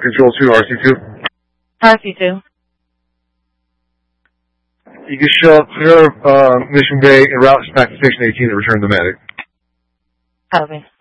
Control 2, RC2. RC2. You can show up clear Mission Bay and route back to Station 18 to return the medic. Copy.